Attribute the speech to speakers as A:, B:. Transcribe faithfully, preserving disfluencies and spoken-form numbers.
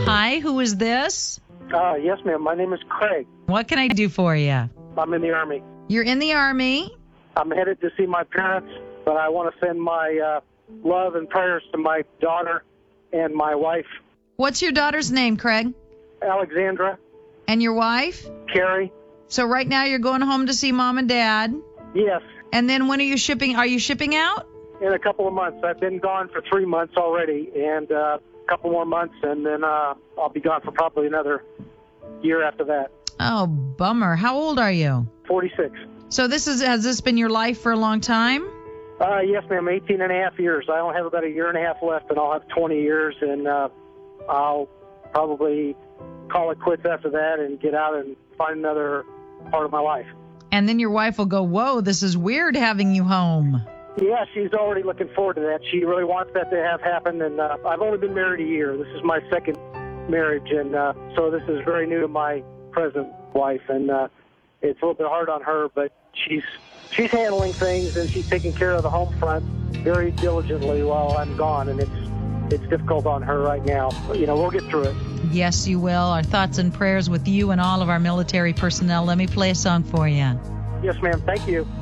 A: Hi, who is this?
B: Uh, yes, ma'am. My name is Craig.
A: What can I do for you?
B: I'm in the Army.
A: You're in the Army?
B: I'm headed to see my parents, but I want to send my uh, love and prayers to my daughter and my wife,
A: What's your daughter's name, Craig?
B: Alexandra,
A: And your wife?
B: Carrie.
A: So right now you're going home to see mom and dad.
B: Yes,
A: And then when are you shipping? Are you shipping out?
B: in a couple of months. I've been gone for three months already, and uh, a couple more months, and then uh, I'll be gone for probably another year after that.
A: Oh, bummer. How old are you?
B: forty-six.
A: So this is has this been your life for a long time?
B: Uh, yes, ma'am. eighteen and a half years. I only have about a year and a half left, and I'll have twenty years, and uh, I'll probably call it quits after that and get out and find another part of my life.
A: And then your wife will go, whoa, this is weird having you home.
B: Yeah, she's already looking forward to that. She really wants that to have happen, and uh, I've only been married a year. This is my second marriage, and uh, so this is very new to my present wife, and uh, it's a little bit hard on her, but she's she's handling things, and she's taking care of the home front very diligently while I'm gone, and it's it's difficult on her right now. But, you know, we'll get through it.
A: Yes, you will. Our thoughts and prayers with you and all of our military personnel. Let me play a song for you.
B: Yes, ma'am. Thank you.